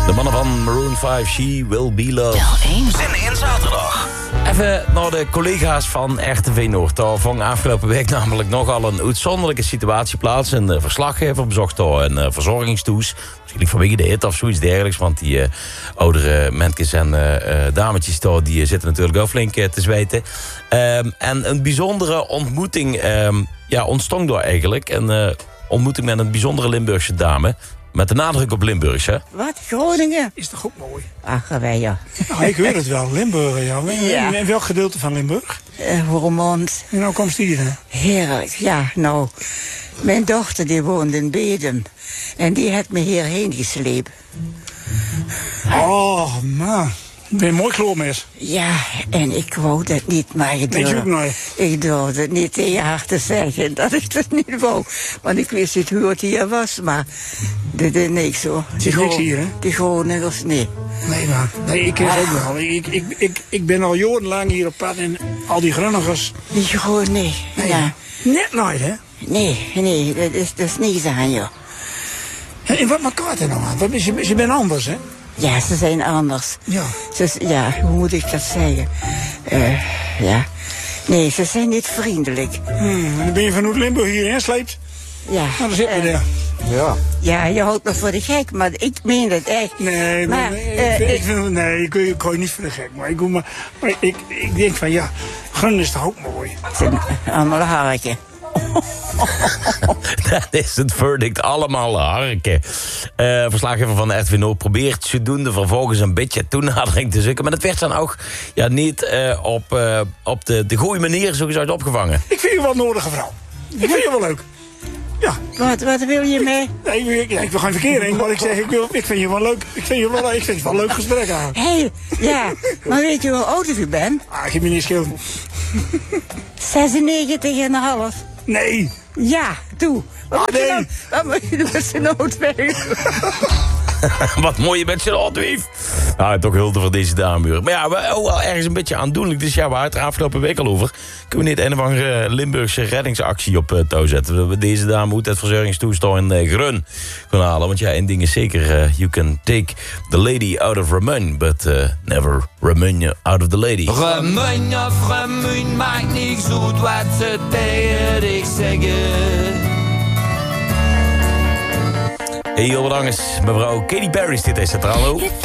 De mannen van Maroon 5, She Will Be Loved. Wel eens. Zin in zaterdag. Even naar de collega's van RTV Noord. Daar vond afgelopen week namelijk nogal een uitzonderlijke situatie plaats. Een verslaggever bezocht daar een verzorgingstoes. Misschien vanwege de hitte of zoiets dergelijks. Want die oudere mensjes en dametjes daar, die zitten natuurlijk ook flink te zweten. En een bijzondere ontmoeting ontstond daar eigenlijk. Een ontmoeting met een bijzondere Limburgse dame. Met de nadruk op Limburgs, hè? Wat? Groningen? Is toch ook mooi? Ach, wij ja. Nou, ik weet het wel, Limburg, ja. Ja. In welk gedeelte van Limburg? Roermond. En nou komt die dan? Heerlijk, ja, nou. Mijn dochter die woont in Bedum. En die heeft me hierheen gesleept. Oh, man. Ik ben een mooi kloormes. Ja, en ik wou dat niet, maar ik durfde het niet tegen haar te zeggen dat ik het niet wou. Want ik wist niet hoe het hier was, maar dit is niks hoor. Het is niks hier, hè? Die Groningers, nee. Nee, man. Nee, ik ken het ook wel. Ik ben al jarenlang hier op pad en al die Groningers. Die gewoon, nee. Ja. Net nooit, hè? Nee, dat is niks aan, joh. En wat maakt het nou aan? Ze ben anders, hè? Ja, ze zijn anders. Ja. Ja, hoe moet ik dat zeggen? Ja. Nee, ze zijn niet vriendelijk. Dan ben je vanuit Limburg hierheen sleept? Ja. Nou, dan zit je daar. Ja. Ja, je houdt me voor de gek, maar ik meen het echt. Nee, maar ik kan je niet voor de gek. Maar ik denk van ja, Groningen is toch ook mooi? Het zijn allemaal harken. Dat is het verdict, allemaal harken. Verslaggever van de RTV Noord probeert zodoende vervolgens een beetje toenadering te zoeken. Maar dat werd dan ook niet op de goede manier zo gezegd opgevangen. Ik vind je wel een nodige vrouw. Ik vind je wel leuk. Ja. Wat wil je mee? Nee, ik wil geen verkering, maar ik zeg, ik vind je wel leuk. Ik vind het wel een leuk gesprek aan. Hé, ja, maar weet je hoe oud ik ben? Ik heb je niet schilderd. 96,5. Nee. Ja, toe. Wat moet je doen met zijn noodweg? Wat mooi je bent, zijn Otwief. Nou, toch hulde voor deze dame. Maar ja, wel ergens een beetje aandoenlijk. Dus ja, we hadden het er afgelopen week al over. Kunnen we niet een of andere Limburgse reddingsactie op touw zetten? We deze dame moet het verzorgingstoestel in Grun kunnen halen. Want ja, één ding is zeker. You can take the lady out of Ramun, but never Ramun out of the lady. Ramun of Ramun, maakt niet zoet wat ze tegen dich zeggen. Heel bedankt, mevrouw Katy Perry is dit, is het er al.